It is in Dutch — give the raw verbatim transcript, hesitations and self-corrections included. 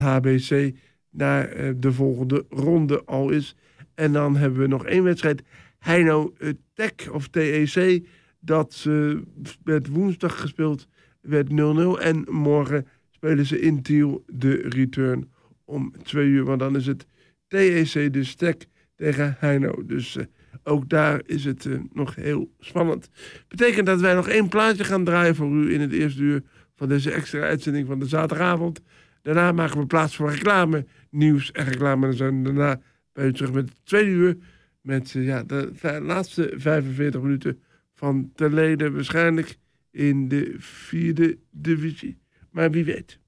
H B C naar uh, de volgende ronde al is. En dan hebben we nog één wedstrijd. Heino uh, Tech of T E C. Dat uh, werd woensdag gespeeld. Werd nul nul. En morgen spelen ze in Tiel de return om twee uur. Want dan is het T E C dus Tech tegen Heino. Dus uh, ook daar is het uh, nog heel spannend. Betekent dat wij nog één plaatje gaan draaien voor u in het eerste uur van deze extra uitzending van de zaterdagavond. Daarna maken we plaats voor reclame, nieuws en reclame. En dan zijn we daarna bij u terug met het tweede uur. Met uh, ja, de v- laatste vijfenveertig minuten van Terlede. Waarschijnlijk in de vierde divisie. Maar wie weet.